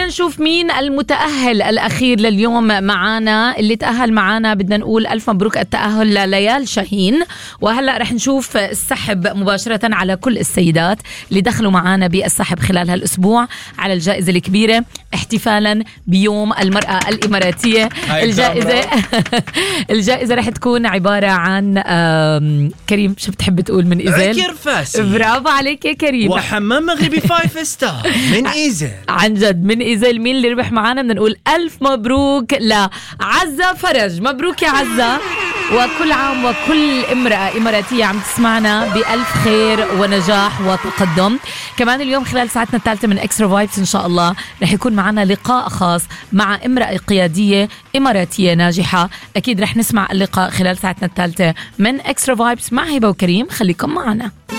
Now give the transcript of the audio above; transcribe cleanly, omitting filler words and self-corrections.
نشوف مين المتأهل الأخير لليوم معانا. اللي تأهل معانا بدنا نقول ألف مبروك التأهل لليال شاهين. وهلأ رح نشوف السحب مباشرة على كل السيدات اللي دخلوا معانا بالسحب خلال هالأسبوع على الجائزة الكبيرة احتفالا بيوم المرأة الإماراتية. الجائزة رح تكون عبارة عن كريم شو بتحب تقول من إيزيل؟ برافو عليك يا كريم. وحمام مغربي 5 ستار من إيزيل. عن جد من إيزيل. مين اللي ربح معانا؟ بدنا نقول ألف مبروك لعزة فرج. مبروك يا عزة، وكل عام وكل امرأة إماراتية عم تسمعنا بألف خير ونجاح وتقدم. كمان اليوم خلال ساعتنا الثالثة من إكسترا فايبس إن شاء الله رح يكون معنا لقاء خاص مع امرأة قيادية إماراتية ناجحة. أكيد رح نسمع اللقاء خلال ساعتنا الثالثة من إكسترا فايبس مع هبة وكريم. خليكم معنا.